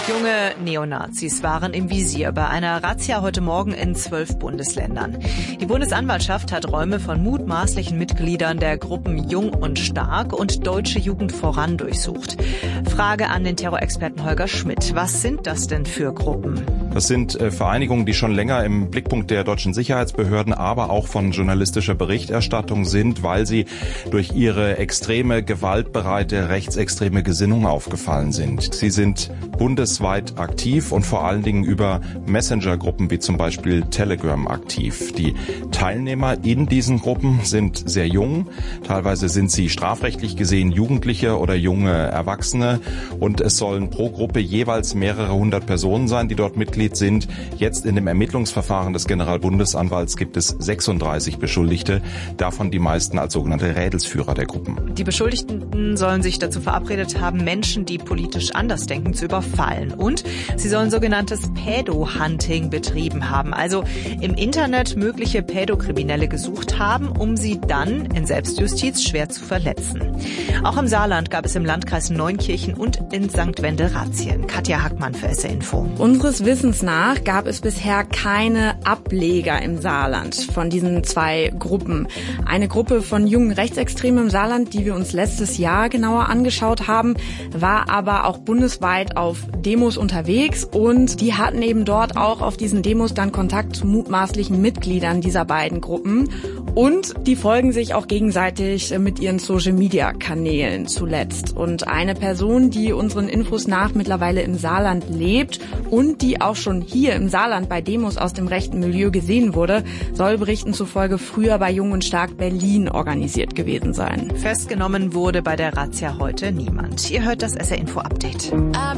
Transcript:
Junge Neonazis waren im Visier bei einer Razzia heute Morgen in 12 Bundesländern. Die Bundesanwaltschaft hat Räume von mutmaßlichen Mitgliedern der Gruppen Jung und Stark und Deutsche Jugend voran durchsucht. Frage an den Terrorexperten Holger Schmidt. Was sind das denn für Gruppen? Das sind Vereinigungen, die schon länger im Blickpunkt der deutschen Sicherheitsbehörden, aber auch von journalistischer Berichterstattung sind, weil sie durch ihre extreme, gewaltbereite, rechtsextreme Gesinnung aufgefallen sind. Sie sind bundesweit aktiv und vor allen Dingen über Messenger-Gruppen wie zum Beispiel Telegram aktiv. Die Teilnehmer in diesen Gruppen sind sehr jung. Teilweise sind sie strafrechtlich gesehen Jugendliche oder junge Erwachsene. Und es sollen pro Gruppe jeweils mehrere hundert Personen sein, die dort Mitglied sind. Jetzt in dem Ermittlungsverfahren des Generalbundesanwalts gibt es 36 Beschuldigte, davon die meisten als sogenannte Rädelsführer der Gruppen. Die Beschuldigten sollen sich dazu verabredet haben, Menschen, die politisch anders denken, zu überfallen. Und sie sollen sogenanntes Pädo-Hunting betrieben haben, also im Internet mögliche Pädokriminelle gesucht haben, um sie dann in Selbstjustiz schwer zu verletzen. Auch im Saarland gab es im Landkreis Neunkirchen und in St. Wendel Razzien. Katja Hackmann für SR Info. Unseres Wissens nach gab es bisher keine Ableger im Saarland von diesen zwei Gruppen. Eine Gruppe von jungen Rechtsextremen im Saarland, die wir uns letztes Jahr genauer angeschaut haben, war aber auch bundesweit auf Demos unterwegs und die hatten eben dort auch auf diesen Demos dann Kontakt zu mutmaßlichen Mitgliedern dieser beiden Gruppen. Und die folgen sich auch gegenseitig mit ihren Social-Media-Kanälen zuletzt. Und eine Person, die unseren Infos nach mittlerweile im Saarland lebt und die auch schon hier im Saarland bei Demos aus dem rechten Milieu gesehen wurde, soll Berichten zufolge früher bei Jung und Stark Berlin organisiert gewesen sein. Festgenommen wurde bei der Razzia heute niemand. Ihr hört das SR Info Update.